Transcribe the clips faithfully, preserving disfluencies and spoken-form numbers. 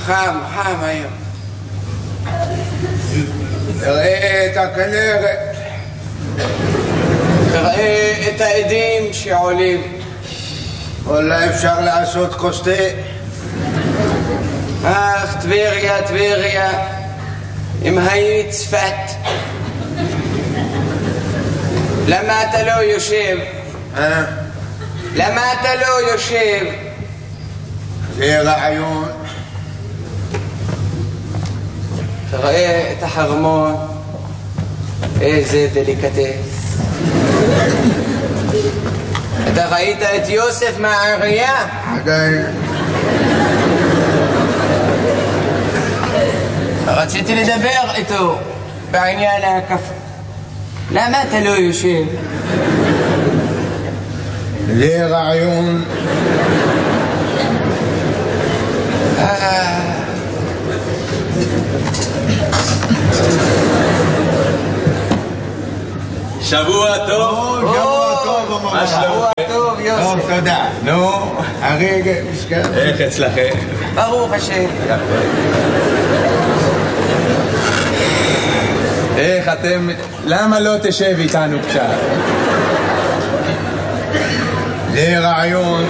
חם, חם היום. תראה את הכנרת. תראה את העדים שעולים. אולי אפשר לעשות כוס תה. אך, טבריה, טבריה, אם היית צפת. למה אתה לא יושב? אה? למה אתה לא יושב? זה רעיון. תראה את החרמון, איזה דליקטס. אתה ראית את יוסף מהעירייה? עדיין. רציתי לדבר איתו בעניין הקפה. למה אתה לא יושב? זה רעיון. שבוע טוב. שבוע טוב. מה שלומך? שבוע טוב, יוסף. טוב, תודה. נו, הרגע, איך אצלכם? ברוך השם. איך אתם... למה לא תשב איתנו קצת? זה רעיון.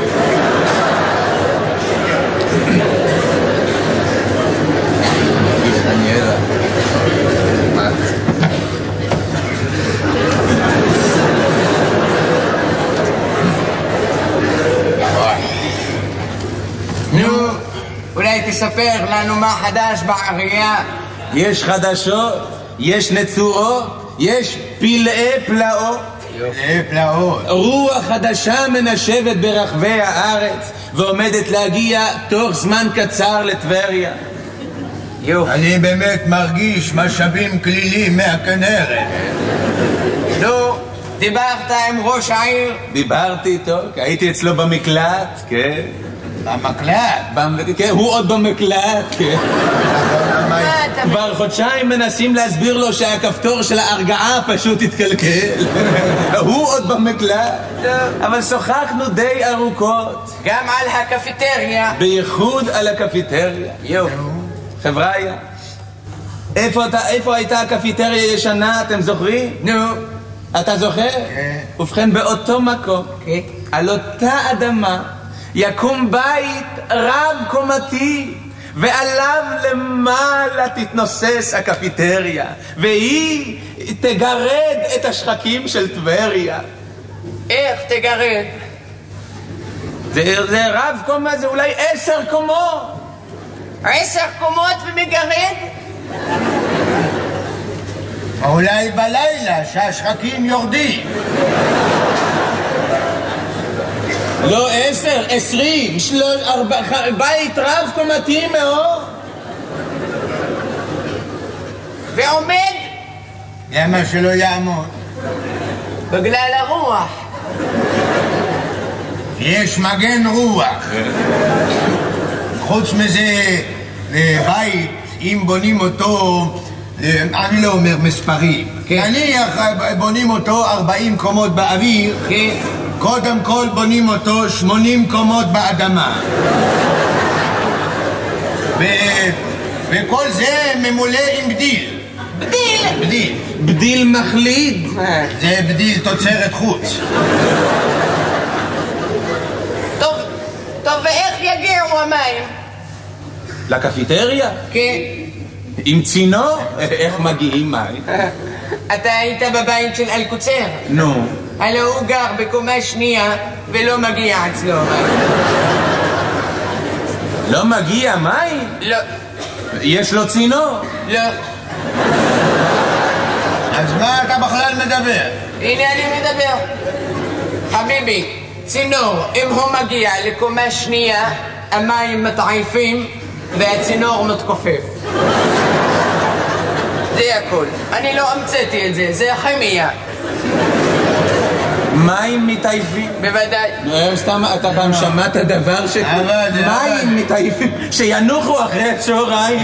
נו, אולי תספר לנו מה חדש בעירייה. יש חדשות, יש נצורות, יש פלאי פלאות. פלאי פלאות. רוח חדשה מנשבת ברחבי הארץ ועומדת להגיע תוך זמן קצר לטבריה. אני באמת מרגיש משאבים כלילים מהכנרת. נו, דיברת עם ראש העיר? דיברתי איתו, הייתי אצלו במקלט, כן. במקלט? כן, הוא עוד במקלט, כן. כבר חודשיים מנסים להסביר לו שהכפתור של ההרגעה פשוט התקלקל. הוא עוד במקלט. אבל שוחחנו די ארוכות. גם על הקפיטריה. בייחוד על הקפיטריה. יו. חבריה, איפה, איפה הייתה הקפיטריה ישנה, אתם זוכרים? נו. אתה זוכר? כן. ובכן, באותו מקום, כן. על אותה אדמה, יקום בית רב קומתי, ועליו למעלה תתנוסס הקפיטריה, והיא תגרד את השחקים של טבריה. איך תגרד? זה, זה רב קומה, זה אולי עשר קומות. עשר קומות ומגרד? אולי בלילה שהשחקים יורדים. לא עשר, עשרים, שלוש, ארבע, בית רב קומתי מאוד. ועומד? למה שלא יעמוד? בגלל הרוח. יש מגן רוח. חוץ מזה, בית, אם בונים אותו, אני לא אומר מספרים. נניח בונים אותו ארבעים קומות באוויר, קודם כל בונים אותו שמונים קומות באדמה. וכל זה ממולא עם בדיל. בדיל? בדיל. בדיל מחליד? זה בדיל תוצרת חוץ. טוב, טוב, ואיך יגיעו המים? לקפיטריה? כן. עם צינור? איך מגיעים מים? אתה היית בבית של אלקוצר? נו. הלא הוא גר בקומה שנייה ולא מגיע אצלו מים. לא מגיע מים? לא. יש לו צינור? לא. אז מה אתה בכלל מדבר? הנה אני מדבר. חביבי, צינור, אם הוא מגיע לקומה שנייה, המים מתעייפים והצינור מתכופף. זה הכל. אני לא המצאתי את זה, זה הכימיה. מים מתעייפים? בוודאי. סתם, אתה פעם שמעת דבר ש... מים מתעייפים, שינוחו אחרי הצהריים.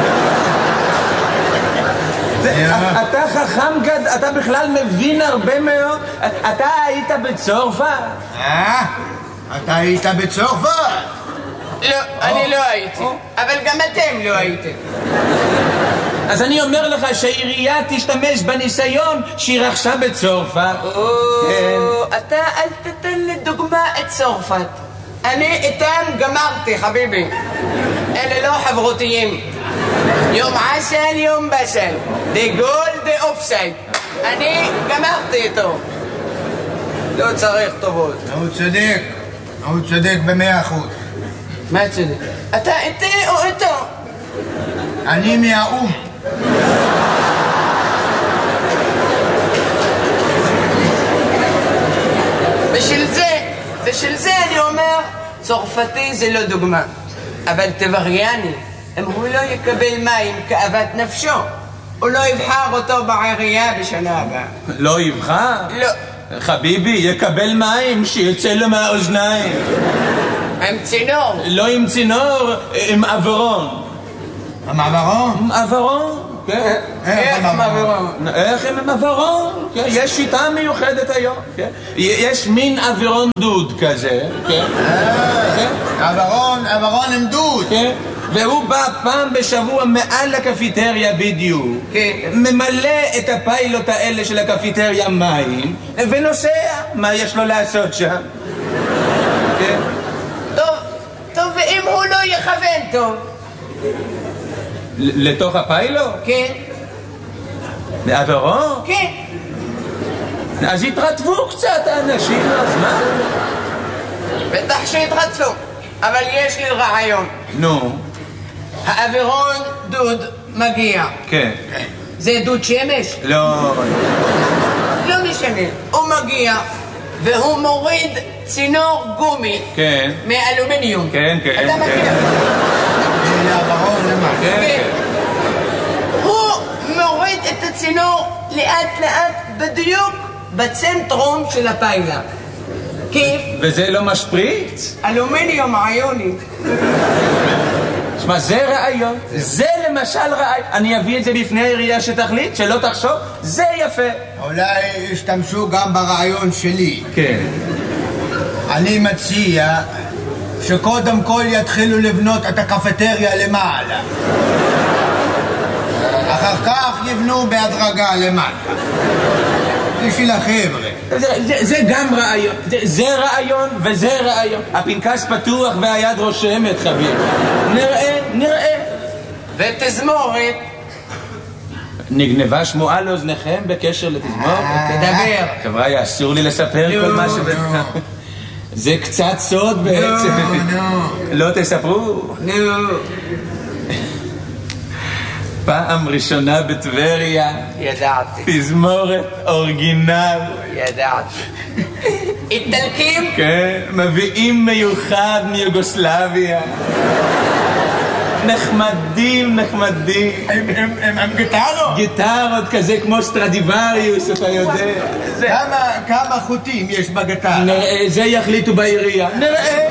אתה חכם גד, אתה בכלל מבין הרבה מאוד. אתה היית בצרפת? אה? אתה היית בצרפת? לא, אני לא הייתי. אבל גם אתם לא הייתם. אז אני אומר לך שהעירייה תשתמש בניסיון שהיא רכשה בצרפת. אתה אל תתן לדוגמה את צרפת. אני איתם גמרתי, חביבי. אלה לא חברותיים. יום עשל, יום בשל. דה גול, דה אופסייד. אני גמרתי איתו. לא צריך טובות. הוא צודק. הוא צודק במאה אחוז. מה צודק? אתה איתי או איתו? אני מהאום. בשביל זה, בשביל זה אני אומר, צרפתי זה לא דוגמה. אבל טבריאני, אם הוא לא יקבל מים כאוות נפשו, הוא לא יבחר אותו בעירייה בשנה הבאה. לא יבחר? לא. חביבי, יקבל מים שיצא לו מהאוזניים. עם צינור. לא עם צינור, עם עברון. עם עברון? עם עברון, כן. איך עם עברון? איך עם עברון? יש שיטה מיוחדת היום. יש מין עברון דוד כזה. עברון, עברון עם דוד. והוא בא פעם בשבוע מעל הקפיטריה בדיוק, ממלא את הפיילוט האלה של הקפיטריה מים ונוסע. מה יש לו לעשות שם? טוב, טוב, ואם הוא לא יכוון טוב? לתוך הפיילוט? כן. לעברו? כן. אז התרטבו קצת האנשים, אז מה? בטח שהתרטפו, אבל יש לי רעיון. נו. האווירון דוד מגיע. כן. זה דוד שמש? לא. לא משנה. הוא מגיע והוא מוריד צינור גומי. כן. מאלומיניום. כן, כן. אתה מגיע. זה האווירון למה? כן. הוא מוריד את הצינור לאט לאט בדיוק בצנטרום של הפיילה. כיף? וזה לא משפריץ? אלומיניום עיוני. שמע, זה רעיון, זה למשל רעיון. אני אביא את זה בפני העירייה שתחליט, שלא תחשוב, זה יפה. אולי ישתמשו גם ברעיון שלי. כן. אני מציע שקודם כל יתחילו לבנות את הקפטריה למעלה. אחר כך יבנו בהדרגה למטה. בשביל החבר'ה. זה, זה, זה גם רעיון, זה, זה רעיון וזה רעיון. הפנקס פתוח והיד רושמת, חביב. נראה, נראה. ותזמורת. נגנבה שמועה לאוזניכם בקשר לתזמורת? תדבר. חבר'ה, אסור לי לספר כל מה ש... זה קצת סוד בעצם. לא תספרו? נו. פעם ראשונה בטבריה. ידעתי. תזמורת אורגינל. ידעתי. איטלקים? כן, מביאים מיוחד מיוגוסלביה. נחמדים, נחמדים. הם גיטרות? גיטרות כזה כמו סטרדיווריוס, אתה יודע. כמה חוטים יש בגיטרה? נראה, זה יחליטו בעירייה. נראה.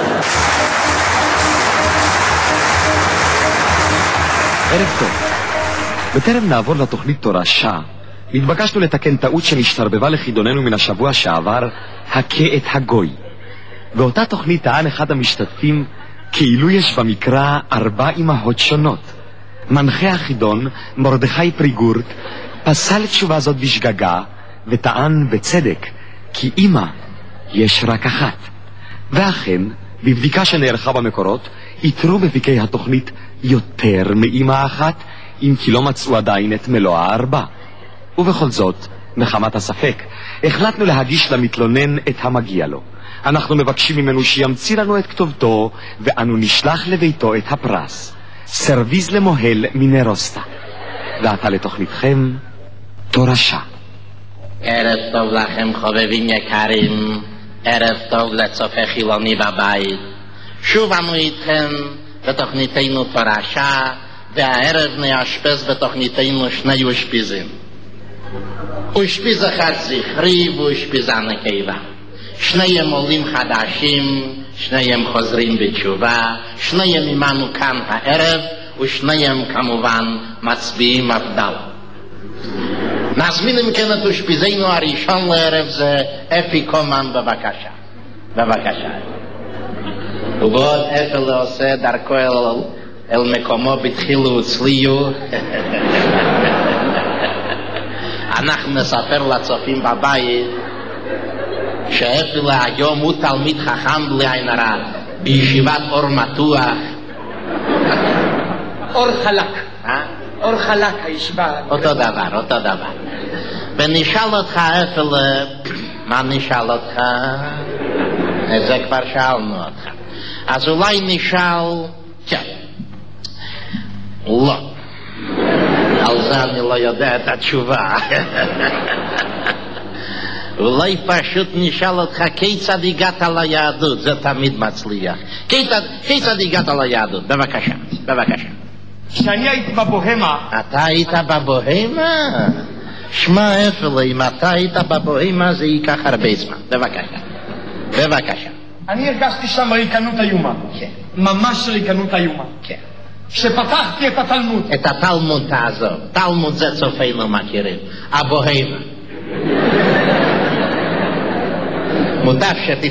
ערב טוב. בטרם נעבור לתוכנית תורשה, התבקשנו לתקן טעות שנשתרבבה לחידוננו מן השבוע שעבר, הכה את הגוי. באותה תוכנית טען אחד המשתתפים כאילו יש במקרא ארבע אמהות שונות. מנחה החידון, מרדכי פריגורט, פסל תשובה זאת בשגגה וטען בצדק כי אמא יש רק אחת. ואכן, בבדיקה שנערכה במקורות, איתרו בפיקי התוכנית יותר מאמא אחת, אם כי לא מצאו עדיין את מלוא הארבע. ובכל זאת, מחמת הספק, החלטנו להגיש למתלונן את המגיע לו. אנחנו מבקשים ממנו שימציא לנו את כתובתו, ואנו נשלח לביתו את הפרס. סרוויז למוהל מנרוסטה. ועתה לתוכניתכם, תורשה. ערב טוב לכם חובבים יקרים, ערב טוב לצופה חילוני בבית. שוב אנו איתכם בתוכניתנו תורשה, והערב נאשפז בתוכניתנו שני אושפיזים. אושפיז אחד זכרי ואושפיזה נקבה. שניהם עולים חדשים, שניהם חוזרים בתשובה, שניהם עמנו כאן הערב, ושניהם כמובן מצביעים מפדל. נזמין אם כן את אושפיזנו הראשון לערב זה אפי קומן, בבקשה. בבקשה. ובעוד אפל עושה דרכו אל, אל מקומו בתחילו וצליו, אנחנו נספר לצופים בבית שאפל היום הוא תלמיד חכם בלי עין הרע בישיבת אור מתוח. אור חלק. אה? אור חלק הישיבה. אותו דבר, אותו דבר. ונשאל אותך אפל, מה נשאל אותך? את זה כבר שאלנו אותך. אז אולי נשאל, כן, לא. על זה אני לא יודע את התשובה. אולי פשוט נשאל אותך כיצד הגעת ליהדות, זה תמיד מצליח. כיצד, כיצד הגעת ליהדות? בבקשה, בבקשה. כשאני הייתי בבוהמה... אתה היית בבוהמה? שמע אפל, אם אתה היית בבוהמה זה ייקח הרבה זמן. בבקשה, בבקשה. אני הרגשתי שם ריקנות איומה. כן. ממש ריקנות איומה. כן. כשפתחתי את התלמוד. את התלמוד תעזוב. תלמוד זה צופינו מכירים. הבוהמה. מוטב שתתקדם.